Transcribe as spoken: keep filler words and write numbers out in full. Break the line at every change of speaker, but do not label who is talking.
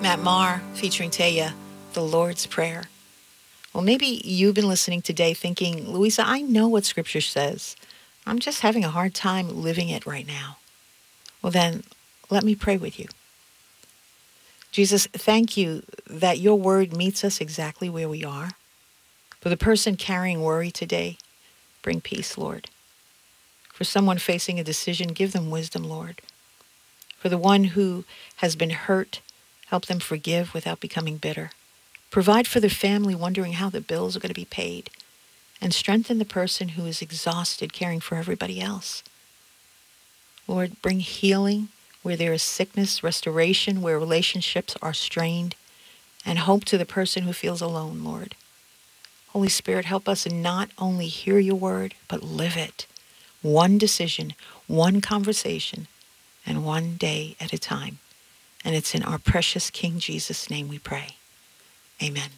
Matt Maher featuring Taya, The Lord's Prayer. Well, maybe you've been listening today thinking, Louisa, I know what Scripture says. I'm just having a hard time living it right now. Well, then, let me pray with you. Jesus, thank you that your word meets us exactly where we are. For the person carrying worry today, bring peace, Lord. For someone facing a decision, give them wisdom, Lord. For the one who has been hurt, help them forgive without becoming bitter. Provide for the family wondering how the bills are going to be paid. And strengthen the person who is exhausted caring for everybody else. Lord, bring healing where there is sickness, restoration where relationships are strained, and hope to the person who feels alone, Lord. Holy Spirit, help us not only hear your word, but live it. One decision, one conversation, and one day at a time. And it's in our precious King Jesus' name we pray. Amen.